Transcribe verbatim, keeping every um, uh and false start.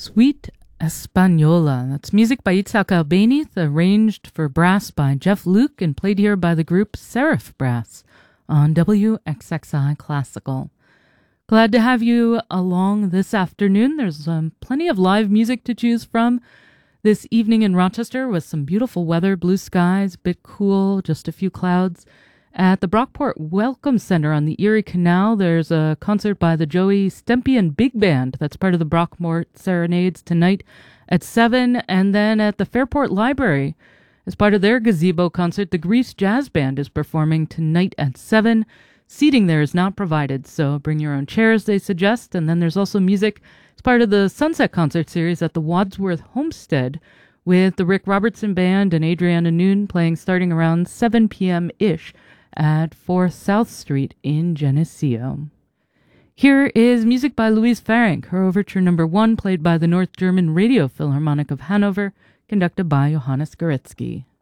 Suite Española. That's music by Itzhak Albéniz, arranged for brass by Jeff Luke and played here by the group Seraph Brass on W X X I Classical. Glad to have you along this afternoon. There's um, plenty of live music to choose from this evening in Rochester with some beautiful weather, blue skies, a bit cool, just a few clouds. At the Brockport Welcome Center on the Erie Canal, there's a concert by the Joey Stempian Big Band. That's part of the Brockport Serenades tonight at seven. And then at the Fairport Library, as part of their gazebo concert, the Grease Jazz Band is performing tonight at seven. Seating there is not provided, so bring your own chairs, they suggest. And then there's also music as part of the Sunset Concert Series at the Wadsworth Homestead, with the Rick Robertson Band and Adriana Noon playing starting around seven p.m.-ish at fourth South Street in Geneseo. Here is music by Louise Farrenc, her overture number one, played by the North German Radio Philharmonic of Hanover, conducted by Johannes Goretzky.